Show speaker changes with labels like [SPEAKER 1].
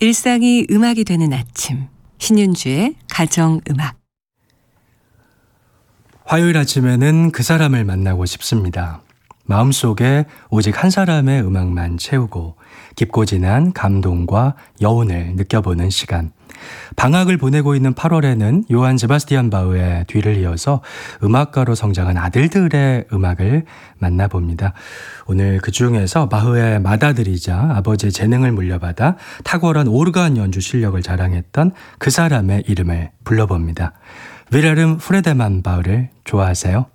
[SPEAKER 1] 일상이 음악이 되는 아침, 신윤주의 가정음악.
[SPEAKER 2] 화요일 아침에는 그 사람을 만나고 싶습니다. 마음속에 오직 한 사람의 음악만 채우고 깊고 진한 감동과 여운을 느껴보는 시간. 방학을 보내고 있는 8월에는 요한 세바스티안 바흐의 뒤를 이어서 음악가로 성장한 아들들의 음악을 만나봅니다. 오늘 그 중에서 바흐의 맏아들이자 아버지의 재능을 물려받아 탁월한 오르간 연주 실력을 자랑했던 그 사람의 이름을 불러봅니다. 윌헬름 프레데만 바흐를 좋아하세요?